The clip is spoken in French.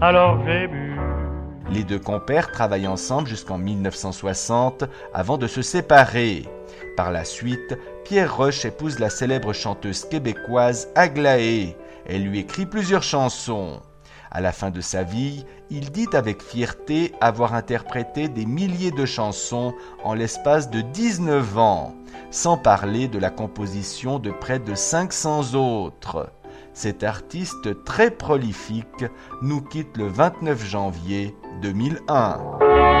alors j'ai bu. Les deux compères travaillent ensemble jusqu'en 1960 avant de se séparer. Par la suite, Pierre Roche épouse la célèbre chanteuse québécoise Aglaé. Elle lui écrit plusieurs chansons. À la fin de sa vie, il dit avec fierté avoir interprété des milliers de chansons en l'espace de 19 ans, sans parler de la composition de près de 500 autres. Cet artiste très prolifique nous quitte le 29 janvier 2001.